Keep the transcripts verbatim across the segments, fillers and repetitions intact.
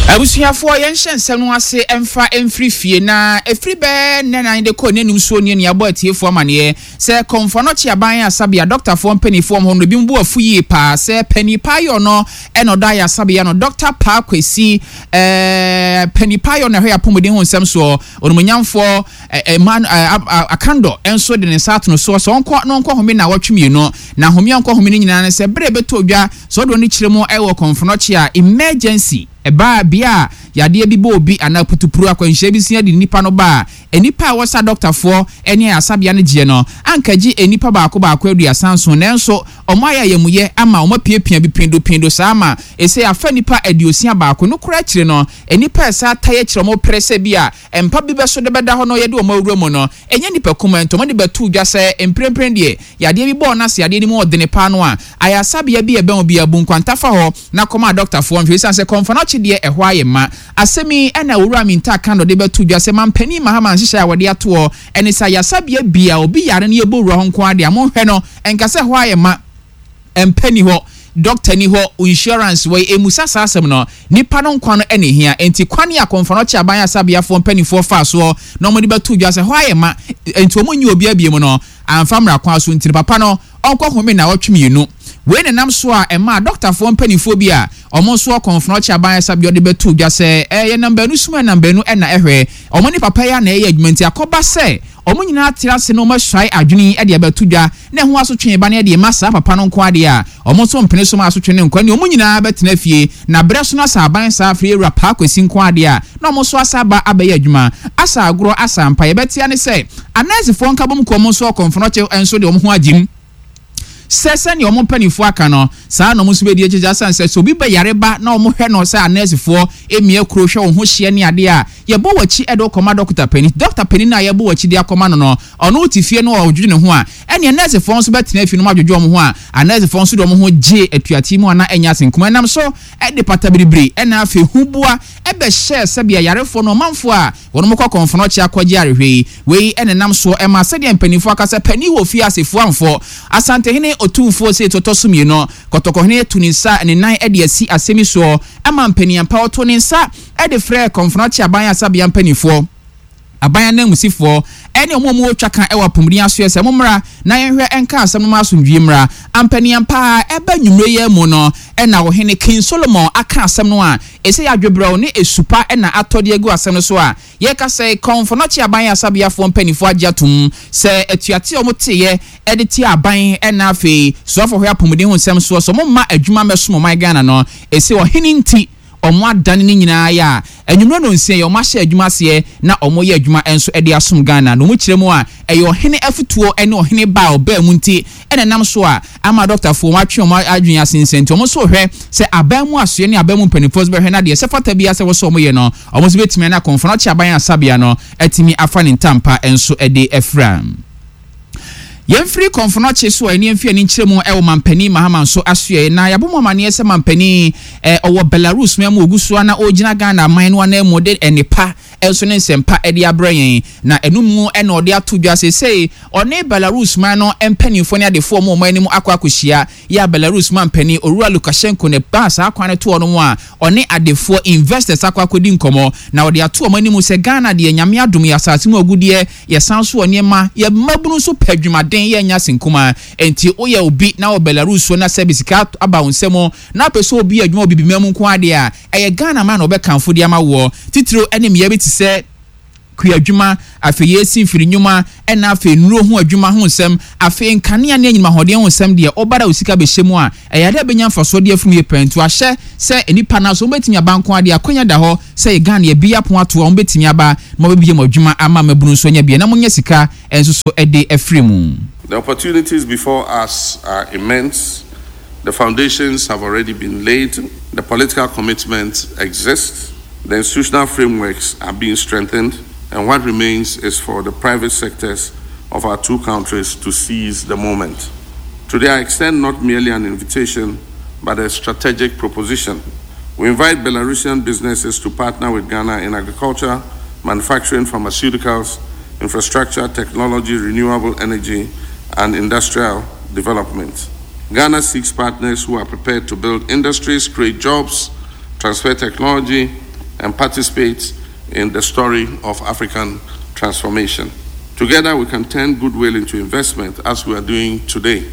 Abusuafo yɛnhyɛ nsɛm no ase ɛmfa ɛmfiri fie na ɛfiri bɛɛ nnan de kɔ n'anum so ne ne abɔ atiefo amaneɛ sɛ kɔmfɔ no kye aban asabea doctorfoɔ mpanifo ho no bi mbu afu yie paa sɛ panipayo no ɛna ɔda yɛ asabea no Doctor Pa Kwesi ɛɛ panipayo na hwɛ apɔmuden ho nsɛm so ɔnomnyamfoɔ ɛman akando ɛnso de ne sato no so sɛ ɔnkɔ no nkɔ home na wɔtwemie no na home ɔnkɔ home ne nyinaa ne sɛ bere beto dwa sɛ ɔdo ne kyerɛ mu ɛwɔ kɔmfɔ no kye a emergency eba bia yade bi bo obi ana putupuru akwanhye bi sia de nipa no ba enipa a wosa doctorfo ene asabea ne gye no ankaji enipa baako baako aduasa nso nenso omo aya yemuye ama omo piepia bi pindo pindo sama ese afa nipa aduosia baako no kura kire no enipa esa taye kire mo prese bia empa bi beso de beda ho no yede omo awura mu no enye nipa komento mo de betu dwa se emprempren de yade bi bo na se yade ni mo odene pa no a aya asabea bi ebe obi abunkwanta fa ho na koma doctorfo nhwe sanse konfa no de ehwa ayema asemi ena owura minta kando de betu dwa se mampani mahama nhihya ya wode ato ene sa yasabea bia obi yare ne yebowura ho nko ade amonhwe no enkase ehwa ayema empani ho doctor ni ho insurance way emusa sasem no nipa no nkwa no ene hia enti kwane akonfa no kye aban asabea fo mpanifo fa so no mo de betu dwa se ho ayema enti omonyi obi abie mu no amfamra kwa so enti papa no onko home na watwemienu we ne nam so a ema doctor fo mpanifo bi a omo so konfno kye aban asabea de betu dwa se eh number nu suma number nu ena ehwe omo ni papa ya na eh adwumenti akoba se omo nyina atira se no mahwai adwuni e de betu dwa na ho asotwe ba na de masa papa no nko ade a omo so mpene so ma asotwe ne nko ne omo nyina betena fie na bre so na sa aban sa afre ewura Pa Kwesi nko ade a na omo so asaba abaye adwuma asa agro asa mpa ye betia ne se anasefo nkabom ko omo so konfno kye enso de omo ho agim sese ni omo panifo aka no saa no musu be die jeja sanse so bi ba yare ba na omo hwe no sa anesifo emie kro hwe ho hye ne ade a ye bo wachi edo koma doctor pani doctor pani na ye bo wachi dia koma no no ono utifie no odwudwe ne ho a ene anesifo nso betena afi no madwodwo omo ho a anesifo nso de omo ho gye atuati mu ana enya senkuma nam so e de patabiribiri ena afi hubua e be hye sebia yarefo no manfo a wono mokọ konfono kye akọgye arehwe we ene nam so e ma sede mpanifo aka se pani wo fi asefo amfo asante hene otumfo se totosumie no kotokohene tuninsa ne nan e de asi asemi so ama mpanian pa oto ne nsa e de frɛ konfono kye aban asabea mpanifo aban na musifo ene omo mo twaka e wa pomri aso ese momra na yenhwe enka asem no asomdwie mra ampanian pa eba nwumre ye mu no e na wo hene King Solomon aka asem no a ese ya dwebra ne esupa e na atode egu asem no so a ye ka se konfono kye aban asabea fo mpanifo agiatum se atuate omo teye e de ti aban e na afi so fo hwe apomden ho nsem so so momma adwuma meso man Ghana no ese wo hene nti omo adane ni nyina ya enwumre no nsie yo mahye adwuma se na omo ye adwuma enso e de asom Ghana no mu kire mu a eyo hene afutuo ene ohene ba oba mu nti ene nam so a ama doctor fo watwe omo adwun asensenti omo so hwe se aban mu asoe ne aban mu mpanifo be hwe na de se fata bia se wo so omo ye no omo so betimi na konfono kye aban asabea no atimi afa ne ntampa enso e de efram Yemfri konfono kye so ani emfi ani nkyeremu e wo mampani mahama so asoe na yabomo mane ese mampani e owo Belarus memu oguso na ogina Ghana man no na emu de enipa enso ne nsempa e de abrayen na enumu e na ode atodwa sesei one Belarus man no empanifo ne adefo mo mo animu akwa akohia ya Belarus mampani Orua Lukashenko ne basa akwane to ono mu a one adefo investors akwa akodi nkomo na ode ato mo animu se Ghana de nyame adom ya asase mu agudie ye sanso one ma ye mabunu so padwuma den ye nya senkuma enti oye obi na o Belarus so na service ka aba wonsemo na peso obi adwuma obi bimam nko ade a eye Ghana man obɛkanfo de ama wo titiro enim ye biti se kuadwuma afi yesi mfiri nyuma ena afi nuro ho adwuma ho nsem afi nkanea ne anyima hode ho nsem de obara osika behemu a eyade benya mfaso de afum ye pentu ahye se enipa na so betimi abanko ade akonya da ho se Ghana ye bia pon ato on betimi aba mo bebie mo adwuma ama mabunu so nya bia na munya sika enso so ede afrimu. The opportunities before us are immense. The foundations have already been laid. The political commitments exist. The institutional frameworks are being strengthened. And what remains is for the private sectors of our two countries to seize the moment. Today, I extend not merely an invitation, but a strategic proposition. We invite Belarusian businesses to partner with Ghana in agriculture, manufacturing, pharmaceuticals, infrastructure, technology, renewable energy, and industrial development. Ghana seeks partners who are prepared to build industries, create jobs, transfer technology, and participate in the story of African transformation. Together, we can turn goodwill into investment as we are doing today.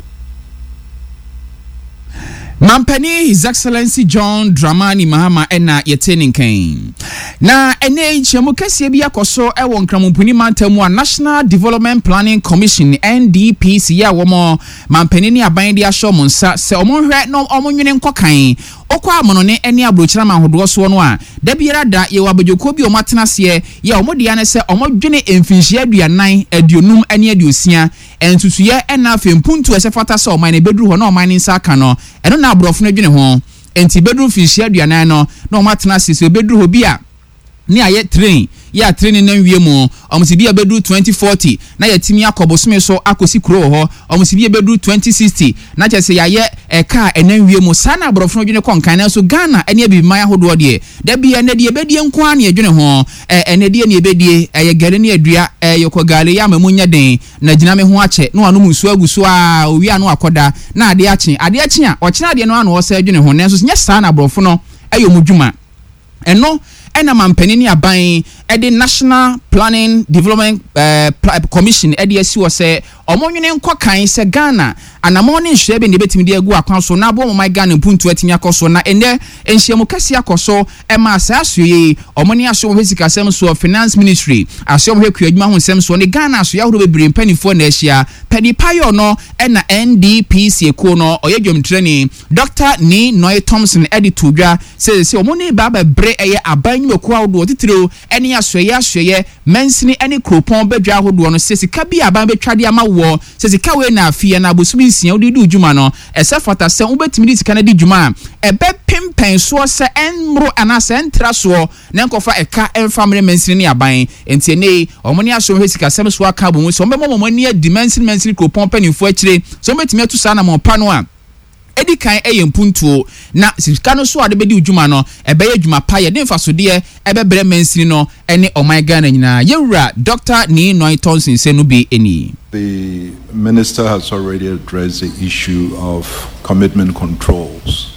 Mampani His Excellency John Dramani Mahama ena yeteni nkain. Na ene chemu kesi ebi akoso ewo nkramumpuni mantemu a National Development Planning Commission N D P C ya womo mampani ni aban di asho monsa se omo hwe no omo nwene nkokan okwa amonone ene abrochira mahodo so no a da biara da ye wabodjoko bi omatena se ye omo dia ne se omo dwene emfinhie aduanan aduonum ene aduosia entutuye ena fempuntu esefata se oman ne beduru ho na oman ne nsa aka no eno na abrofo no dwene ho enti beduru finhie aduanan no na omatena se se beduru ho bia ni aye train ya training na wie mu omusibi abedu twenty forty na yatimi akobosome so akosi kuro ho omusibi abedu twenty sixty na chese ya ye eka enan wie mu sana abrofo dwene konkan na so Ghana ene abiman ahodo de da bia na de ebedie nko an ye dwene ho ene de ne ebedie eye gare ne adua yeko gale ya mamunya den na gina me ho ache no anu nsu aguso a owi anu akoda na ade ache ade ache a ochina ade no anu wo sa dwene ho na so nya sana abrofo no ayo mudwuma eno ena mampanini aban ede National Planning Development uh, Commission ede asi wo se omonwene nkokan se Ghana anamone nhwe be ne betimi de agu akwan so na abo mo my Ghana mpuntu atimi akoso na ene enhyiamu kase akoso ema asaso yi omoni aso wo hesika sem so Finance Ministry aso wo hekua adwuma ho sem so ne Ghana aso ya horo bebre mpanifo na ahia pani payo no ena N D P C eko no oyedwom training Doctor Ni Noy Thompson ede tudwa se se omoni ba ba bre eye aban nweko awodo titiro ene asoye asoye mensini ene kropon bedwa ahodo no se sika bi aban betwade ama wo se sika we na afie na bosumi nsia odi du djuma no ese fata se ubetimi di sika na di djuma ebe pimpen so se enmro anase entra so na nkofa eka enfamre mensini ni aban enti ene omoni aso he sika sem so aka bo mu so mbemo momani a dimension mensini kropon panifo akire so betimi atusa na mo pa no a edi kan eye mpuntuo na sika no so ade bedi udwuma no ebe ye dwuma pa ye den fasode ebe bre mansini no ene oman Ghana nyina yewura Doctor Ni Noy Thompson se no bi eni. The minister has already addressed the issue of commitment controls,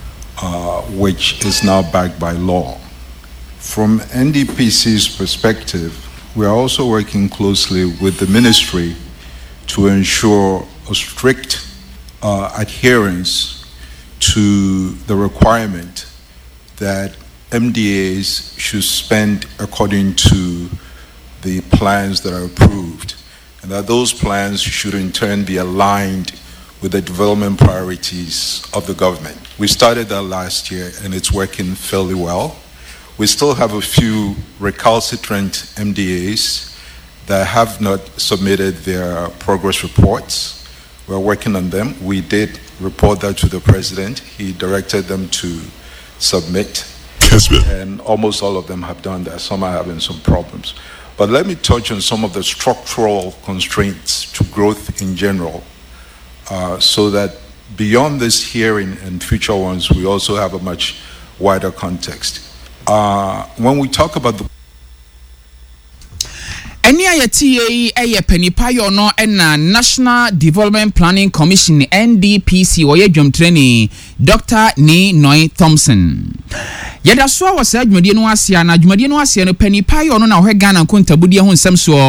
uh, which is now backed by law. From N D P C's perspective, we are also working closely with the ministry to ensure a strict Uh, adherence to the requirement that M D As should spend according to the plans that are approved, and that those plans should in turn be aligned with the development priorities of the government. We started that last year and it's working fairly well. We still have a few recalcitrant M D As that have not submitted their progress reports. We're working on them. We did report that to the president. He directed them to submit. Yes, and almost all of them have done that. Some are having some problems. But let me touch on some of the structural constraints to growth in general, uh, so that beyond this hearing and future ones, we also have a much wider context. Uh, when we talk about the Eni ayeti ye eye penipayo no ena National Development Planning Commission N D P C oye dwom training Doctor Ni Noy Thompson. Yeda so wa sa adwumade no asia na adwumade no asia no penipayo no na ho Ghana kontabudie ho nsem so